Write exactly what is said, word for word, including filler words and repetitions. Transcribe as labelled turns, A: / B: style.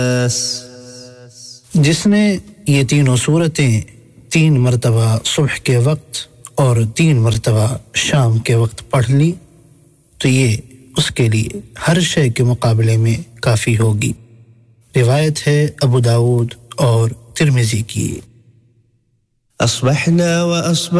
A: जिसने ये तीनों सूरतें तीन मर्तबा सुबह के वक्त और तीन मर्तबा शाम के वक्त पढ़ ली तो ये उसके लिए हर शय के मुकाबले में काफ़ी होगी। रिवायत है अबू दाऊद और तिर्मिज़ी की।
B: अस्बहना व अस्बह